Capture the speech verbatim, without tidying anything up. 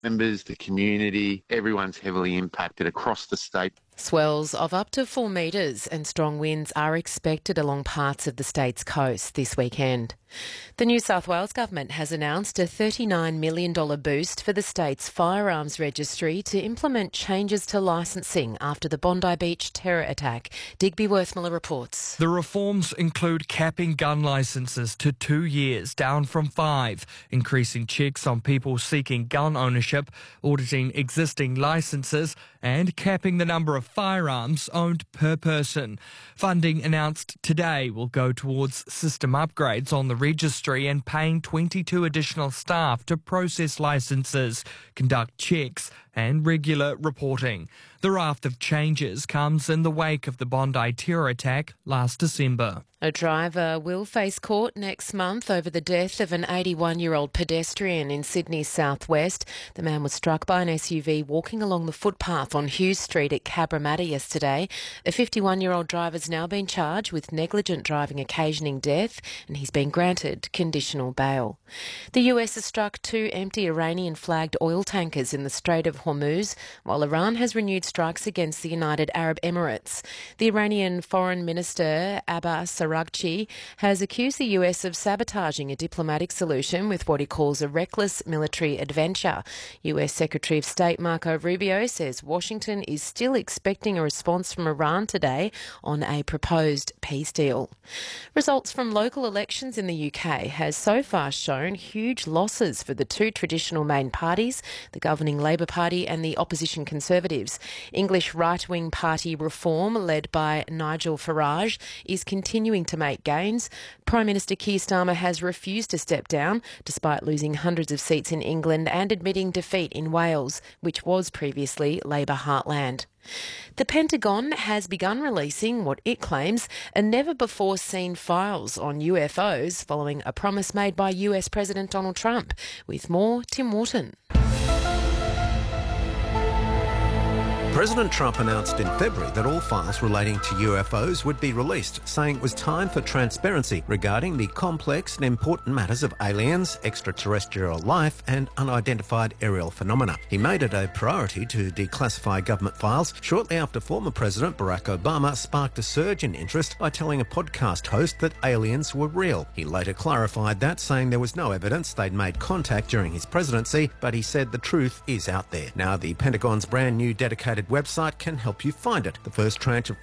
members, the community, everyone's heavily impacted across the state. Swells of up to four metres and strong winds are expected along parts of the state's coast this weekend. The New South Wales Government has announced a thirty-nine million dollars boost for the state's firearms registry to implement changes to licensing after the Bondi Beach terror attack. Digby Worthmiller reports. The reforms include capping gun licences to two years, down from five, increasing checks on people seeking gun ownership, auditing existing licences, and capping the number of firearms owned per person. Funding announced today will go towards system upgrades on the registry and paying twenty-two additional staff to process licences, conduct checks and regular reporting. The raft of changes comes in the wake of the Bondi terror attack last December. A driver will face court next month over the death of an eighty-one-year-old pedestrian in Sydney's southwest. The man was struck by an S U V walking along the footpath on Hughes Street at Cabramatta yesterday. A fifty-one-year-old driver's now been charged with negligent driving occasioning death, and he's been granted conditional bail. The U S has struck two empty Iranian-flagged oil tankers in the Strait of Hormuz, while Iran has renewed strikes against the United Arab Emirates. The Iranian Foreign Minister Abbas Araghchi has accused the U S of sabotaging a diplomatic solution with what he calls a reckless military adventure. U S Secretary of State Marco Rubio says Washington is still expecting a response from Iran today on a proposed peace deal. Results from local elections in the U K has so far shown huge losses for the two traditional main parties, the governing Labour Party and the opposition Conservatives. English right-wing party Reform, led by Nigel Farage, is continuing to make gains. Prime Minister Keir Starmer has refused to step down, despite losing hundreds of seats in England and admitting defeat in Wales, which was previously Labour heartland. The Pentagon has begun releasing what it claims are never-before-seen files on U F Os following a promise made by U S President Donald Trump. With more, Tim Wharton. President Trump announced in February that all files relating to U F Os would be released, saying it was time for transparency regarding the complex and important matters of aliens, extraterrestrial life and unidentified aerial phenomena. He made it a priority to declassify government files shortly after former President Barack Obama sparked a surge in interest by telling a podcast host that aliens were real. He later clarified that, saying there was no evidence they'd made contact during his presidency, but he said the truth is out there. Now the Pentagon's brand new dedicated website can help you find it. The first tranche of